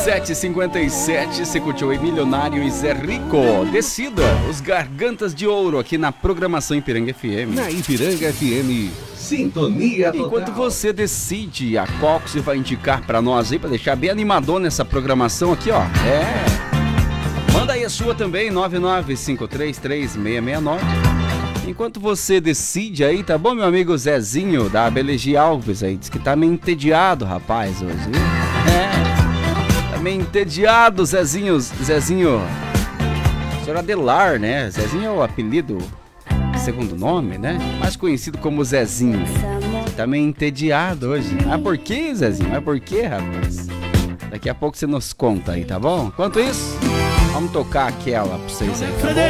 7h57, você curtiu aí Milionário e Zé Rico. Decida, os Gargantas de Ouro aqui na programação Ipiranga FM. Na Ipiranga FM, sintonia total. Enquanto você decide a qual que você vai indicar pra nós aí, pra deixar bem animador nessa programação aqui, ó. Manda aí a sua também, 995336669. Enquanto você decide aí, tá bom, meu amigo Zezinho, da Abelegi Alves aí, diz que tá meio entediado, rapaz, hoje, viu? Tá meio entediado, Zezinho, senhor Adelar, né? Zezinho é o apelido, segundo nome, né? Mais conhecido como Zezinho. Tá meio entediado hoje. Ah, por quê, Zezinho? Ah, por quê, rapaz? Daqui a pouco você nos conta aí, tá bom? Enquanto isso, vamos tocar aquela pra vocês aí, tá bom?